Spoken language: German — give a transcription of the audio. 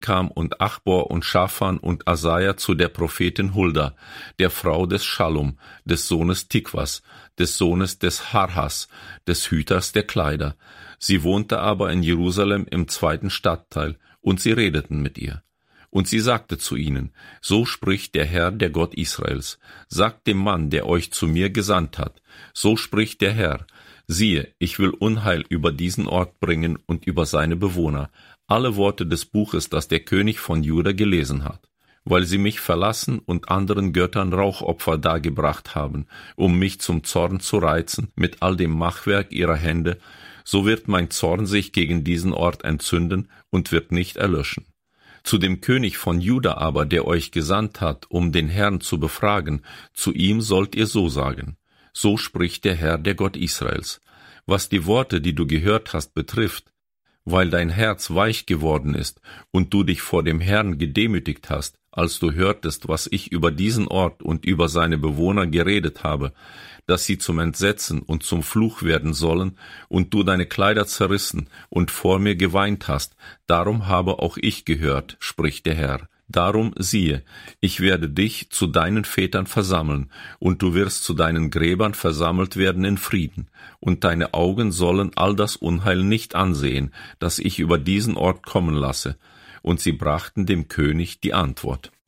Kam und Achbor und Schafan und Asaja zu der Prophetin Hulda, der Frau des Schallum, des Sohnes Tikwas, des Sohnes des Harhas, des Hüters der Kleider. Sie wohnte aber in Jerusalem im 2. Stadtteil, und sie redeten mit ihr. Und sie sagte zu ihnen, so spricht der Herr, der Gott Israels, sagt dem Mann, der euch zu mir gesandt hat, so spricht der Herr, siehe, ich will Unheil über diesen Ort bringen und über seine Bewohner, alle Worte des Buches, das der König von Juda gelesen hat, weil sie mich verlassen und anderen Göttern Rauchopfer dargebracht haben, um mich zum Zorn zu reizen mit all dem Machwerk ihrer Hände, so wird mein Zorn sich gegen diesen Ort entzünden und wird nicht erlöschen. Zu dem König von Juda aber, der euch gesandt hat, um den Herrn zu befragen, zu ihm sollt ihr so sagen, so spricht der Herr, der Gott Israels, was die Worte, die du gehört hast, betrifft, weil dein Herz weich geworden ist und du dich vor dem Herrn gedemütigt hast, als du hörtest, was ich über diesen Ort und über seine Bewohner geredet habe, dass sie zum Entsetzen und zum Fluch werden sollen, und du deine Kleider zerrissen und vor mir geweint hast, darum habe auch ich gehört, spricht der Herr. Darum siehe, ich werde dich zu deinen Vätern versammeln, und du wirst zu deinen Gräbern versammelt werden in Frieden, und deine Augen sollen all das Unheil nicht ansehen, das ich über diesen Ort kommen lasse. Und sie brachten dem König die Antwort.